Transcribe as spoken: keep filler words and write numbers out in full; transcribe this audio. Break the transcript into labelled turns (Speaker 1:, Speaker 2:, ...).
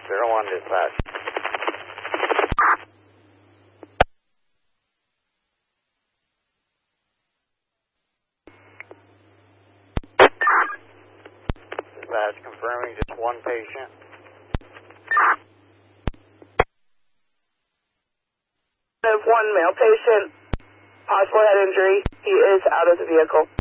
Speaker 1: zero one dispatch. Dispatch confirming just one patient.
Speaker 2: One male patient, possible head injury. He is out of the vehicle.